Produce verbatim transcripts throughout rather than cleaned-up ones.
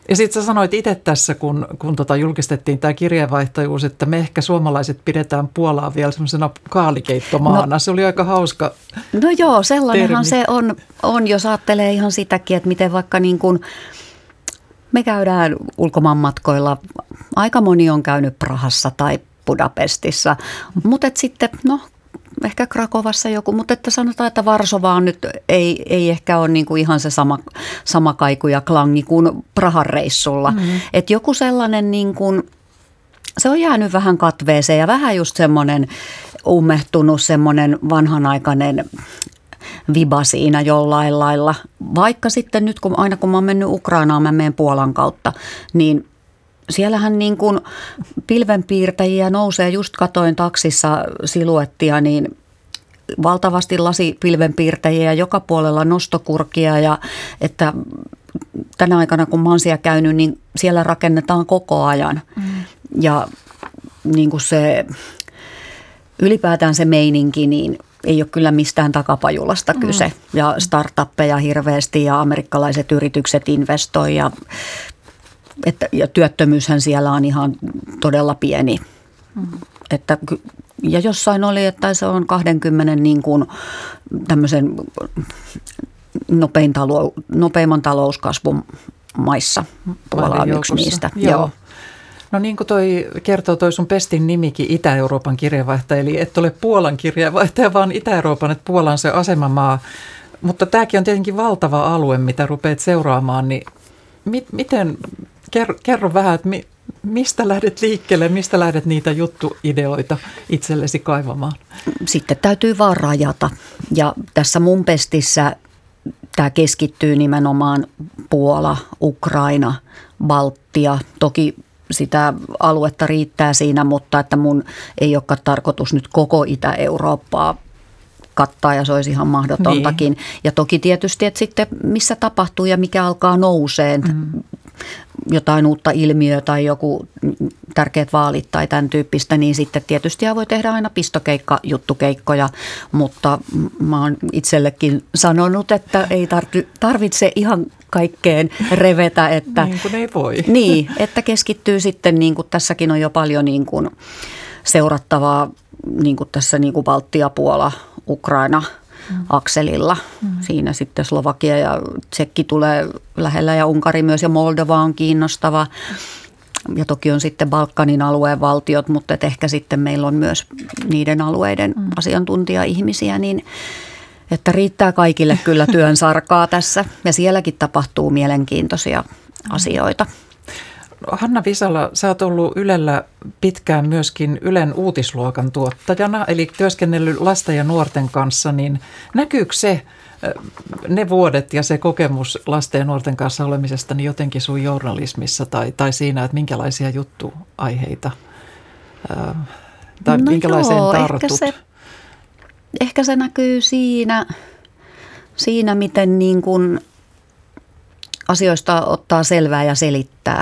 Ja sitten sä sanoit itse tässä, kun, kun tota julkistettiin tämä kirjeenvaihtajuus, että me ehkä suomalaiset pidetään Puolaa vielä semmoisena kaalikeittomaana. No, se oli aika hauska No joo, sellainenhan termi. se on, on, jos ajattelee ihan sitäkin, että miten vaikka niin kuin me käydään ulkomaanmatkoilla. Aika moni on käynyt Prahassa tai Budapestissa, mutta sitten no ehkä Krakovassa joku, mutta että sanotaan, että Varsovaan nyt ei, ei ehkä ole niin kuin ihan se sama, sama kaiku ja klangi kuin Prahan reissulla. Mm-hmm. Että joku sellainen niin kuin, se on jäänyt vähän katveeseen ja vähän just semmoinen ummehtunut semmoinen vanhanaikainen viba siinä jollain lailla. Vaikka sitten nyt, kun aina kun mä oon mennyt Ukrainaan, mä menen Puolan kautta, niin siellähän niin kuin pilvenpiirtäjiä nousee, just katoin taksissa siluettia, niin valtavasti lasipilvenpiirtäjiä joka puolella nostokurkia ja että tänä aikana kun mä oon siellä käynyt, niin siellä rakennetaan koko ajan. Mm. Ja niin kuin se ylipäätään se meininki, niin ei ole kyllä mistään takapajulasta kyse. Mm. Ja startuppeja hirveästi ja amerikkalaiset yritykset investoi ja Että, ja työttömyyshän siellä on ihan todella pieni. Mm. Että, ja jossain oli, että se on kaksikymmentä niin kuin tämmöisen nopein talou, nopeimman talouskasvun maissa. Puola on yksi niistä. Joo. Joo. No niin kuin toi kertoo toi sun pestin nimikin Itä-Euroopan kirjeenvaihtaja, eli et ole Puolan kirjeenvaihtaja, vaan Itä-Euroopan, että Puola on se asemamaa. Mutta tämäkin on tietenkin valtava alue, mitä rupeat seuraamaan, niin mit, miten... Kerro, kerro vähän, että mi, mistä lähdet liikkeelle, mistä lähdet niitä juttuideoita itsellesi kaivamaan? Sitten täytyy vaan rajata. Ja tässä mun pestissä tämä keskittyy nimenomaan Puola, Ukraina, Baltia. Toki sitä aluetta riittää siinä, mutta että mun ei olekaan tarkoitus nyt koko Itä-Eurooppaa kattaa ja se olisi ihan mahdotontakin. Niin. Ja toki tietysti, että sitten missä tapahtuu ja mikä alkaa nouseen. Mm. Jotain uutta ilmiöä tai joku tärkeät vaalit tai tämän tyyppistä, niin sitten tietysti voi tehdä aina pistokeikka, juttukeikkoja, mutta mä oon itsellekin sanonut, että ei tarvitse ihan kaikkeen revetä. Että, niin kuin ei voi. Niin, että keskittyy sitten, niin kuin tässäkin on jo paljon niin kuin seurattavaa, niin kuin tässä niin kuin Baltia, Puola, Ukraina akselilla. Mm. Siinä sitten Slovakia ja Tsekki tulee lähellä ja Unkari myös ja Moldova on kiinnostava. Ja toki on sitten Balkanin alueen valtiot, mutta et ehkä sitten meillä on myös niiden alueiden mm. asiantuntija-ihmisiä, niin että riittää kaikille kyllä työn sarkaa tässä. Ja sielläkin tapahtuu mielenkiintoisia mm. asioita. Hanna Visala, sä oot ollut Ylellä pitkään myöskin Ylen uutisluokan tuottajana, eli työskennellyt lasten ja nuorten kanssa, niin näkyykö se, ne vuodet ja se kokemus lasten ja nuorten kanssa olemisesta niin jotenkin sun journalismissa tai, tai siinä, että minkälaisia juttuaiheita tai no minkälaiseen joo, tartut? Ehkä se, ehkä se näkyy siinä, siinä miten niin kuin asioista ottaa selvää ja selittää.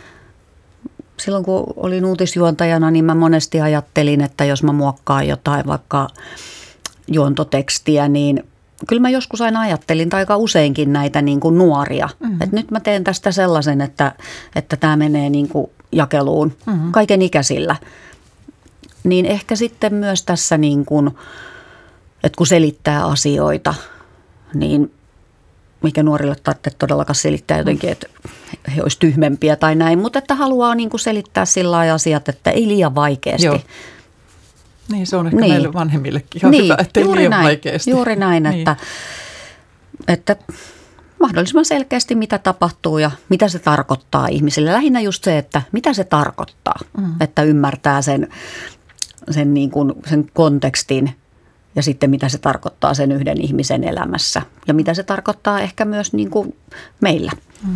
Silloin kun olin uutisjuontajana, niin mä monesti ajattelin, että jos mä muokkaan jotain vaikka juontotekstiä, niin kyllä mä joskus aina ajattelin, tai aika useinkin näitä niin kuin nuoria. Mm-hmm. Että nyt mä teen tästä sellaisen, että, että tämä menee niin kuin jakeluun mm-hmm. kaiken ikäisillä. Niin ehkä sitten myös tässä niin kuin, että kun selittää asioita, niin mikä nuorille tarvitse todellakaan selittää jotenkin, että he olisivat tyhmempiä tai näin, mutta että haluaa niin kuin selittää sillä lailla asiat, että ei liian vaikeasti. Joo. Niin, se on ehkä niin. meille vanhemmillekin ihan niin, hyvä, että ei liian näin, vaikeasti. Juuri näin, niin. että, että mahdollisimman selkeästi mitä tapahtuu ja mitä se tarkoittaa ihmisille. Lähinnä just se, että mitä se tarkoittaa, mm. että ymmärtää sen, sen, niin kuin, sen kontekstin. Ja sitten mitä se tarkoittaa sen yhden ihmisen elämässä ja mitä se tarkoittaa ehkä myös niin kuin meillä. Mm.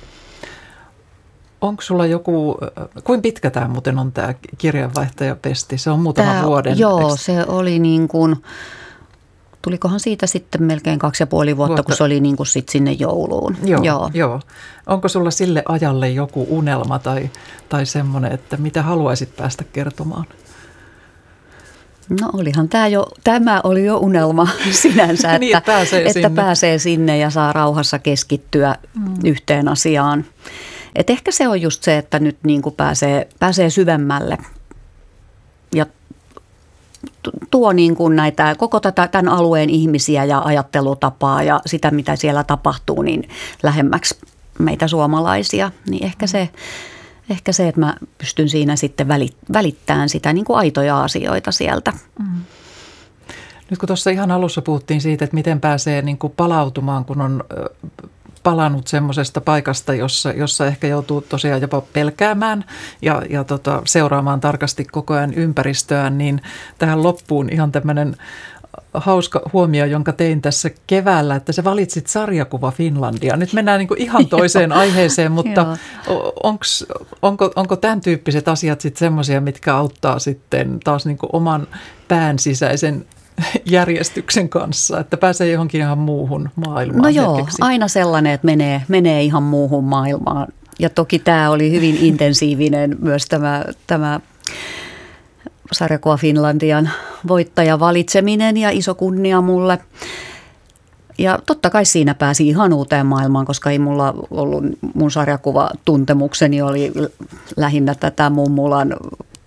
Onko sulla joku, kuinka pitkä tämä muuten on tämä kirjanvaihtajapesti? Se on muutama tämä, vuoden. Joo, eikö? Se oli niin kuin, tulikohan siitä sitten melkein kaksi ja puoli vuotta, vuotta. kun se oli niin kuin sitten sinne jouluun. Joo, joo. joo. Onko sulla sille ajalle joku unelma tai, tai semmoinen, että mitä haluaisit päästä kertomaan? No olihan tämä jo, tämä oli jo unelma sinänsä, että, niin, että, pääsee, että sinne. pääsee sinne ja saa rauhassa keskittyä mm. yhteen asiaan. Et ehkä se on just se, että nyt niin kuin pääsee, pääsee syvemmälle ja tuo niin kuin näitä, koko tätä, tämän alueen ihmisiä ja ajattelutapaa ja sitä, mitä siellä tapahtuu, niin lähemmäksi meitä suomalaisia. Niin ehkä se, ehkä se että mä pystyn siinä sitten välittämään sitä niin kuin aitoja asioita sieltä. Mm. Nyt kun tuossa ihan alussa puhuttiin siitä, että miten pääsee niin kuin palautumaan, kun on palannut semmoisesta paikasta, jossa, jossa ehkä joutuu tosiaan jopa pelkäämään ja, ja tota, seuraamaan tarkasti koko ajan ympäristöään, niin tähän loppuun ihan tämmöinen hauska huomio, jonka tein tässä keväällä, että sä valitsit sarjakuva Finlandia. Nyt mennään niin kuin ihan toiseen aiheeseen, mutta onks, onko, onko tämän tyyppiset asiat sitten semmoisia, mitkä auttaa sitten taas niin kuin oman pään sisäisen järjestyksen kanssa, että pääsee johonkin ihan muuhun maailmaan? No joo, hetkeksi. Aina sellainen, että menee, menee ihan muuhun maailmaan. Ja toki tämä oli hyvin intensiivinen myös tämä, tämä sarjakuva Finlandian voittaja valitseminen ja iso kunnia mulle. Ja totta kai siinä pääsi ihan uuteen maailmaan, koska ei mulla ollut, mun sarjakuvatuntemukseni oli lähinnä tätä mummulan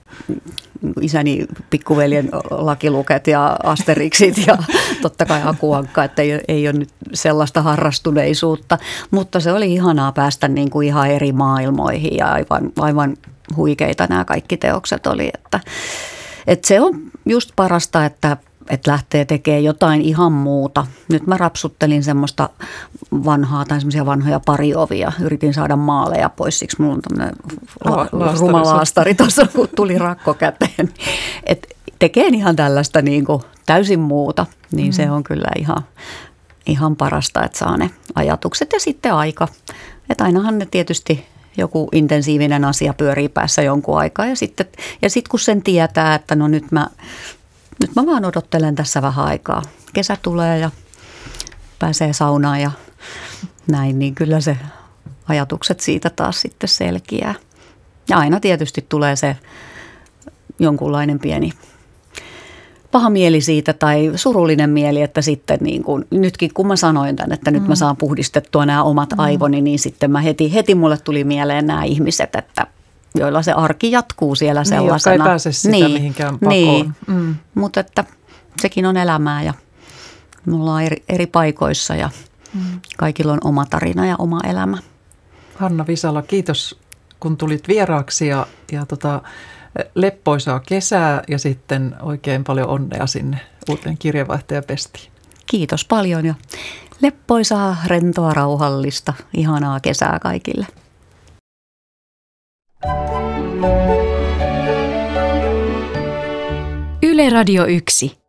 isäni pikkuveljen lakiluket ja asteriksit ja totta kai Akuankka, että ei, ei ole nyt sellaista harrastuneisuutta, mutta se oli ihanaa päästä niin kuin ihan eri maailmoihin ja aivan, aivan huikeita nämä kaikki teokset oli, että, että se on just parasta, että että lähtee tekemään jotain ihan muuta. Nyt mä rapsuttelin semmoista vanhaa tai semmoisia vanhoja pariovia. Yritin saada maaleja pois, siksi mulla on tämmöinen la- ruma laastari tuossa, kun tuli rakko käteen. Et tekee ihan tällaista niin kuin täysin muuta, niin mm. se on kyllä ihan, ihan parasta, että saa ne ajatukset ja sitten aika. Että ainahan ne tietysti joku intensiivinen asia pyörii päässä jonkun aikaa ja sitten ja sit kun sen tietää, että no nyt mä... Nyt mä vaan odottelen tässä vähän aikaa. Kesä tulee ja pääsee saunaan ja näin, niin kyllä se ajatukset siitä taas sitten selkiää. Ja aina tietysti tulee se jonkunlainen pieni paha mieli siitä tai surullinen mieli, että sitten niin kuin, nytkin kun mä sanoin tämän, että nyt mä saan puhdistettua nämä omat aivoni, niin sitten mä heti, heti mulle tuli mieleen nämä ihmiset, että joilla se arki jatkuu siellä niin, sellaisena. Jotka ei pääse sitä niin, mihinkään pakoon. Niin, mm. mutta että sekin on elämää ja me ollaan eri, eri paikoissa ja mm. kaikilla on oma tarina ja oma elämä. Hanna Visala, kiitos kun tulit vieraaksi ja, ja tota, leppoisaa kesää ja sitten oikein paljon onnea sinne uuteen kirjeenvaihtajapestiin. Kiitos paljon ja leppoisaa, rentoa, rauhallista, ihanaa kesää kaikille. Yle Radio yksi.